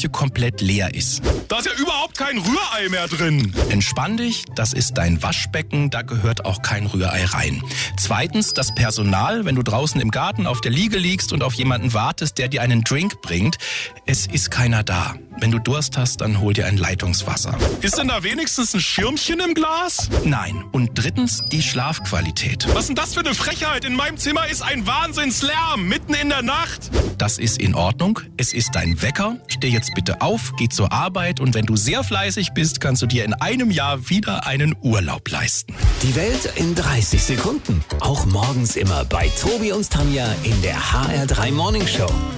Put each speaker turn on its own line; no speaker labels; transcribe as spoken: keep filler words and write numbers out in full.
Küche komplett leer ist.
Da ist ja überhaupt kein Rührei mehr drin.
Entspann dich, das ist dein Waschbecken, da gehört auch kein Rührei rein. Zweitens, das Personal, wenn du draußen im Garten auf der Liege liegst und auf jemanden wartest, der dir einen Drink bringt, es ist keiner da. Wenn du Durst hast, dann hol dir ein Leitungswasser.
Ist denn da wenigstens ein Schirmchen im Glas?
Nein. Und drittens, die Schlafqualität.
Was ist denn das für eine Frechheit? In meinem Zimmer ist ein Wahnsinnslärm, mitten in der Nacht.
Das ist in Ordnung. Es ist dein Wecker. Steh jetzt bitte auf, geh zur Arbeit und wenn du sehr fleißig bist, kannst du dir in einem Jahr wieder einen Urlaub leisten.
Die Welt in dreißig Sekunden. Auch morgens immer bei Tobi und Tanja in der H R drei Morning Show.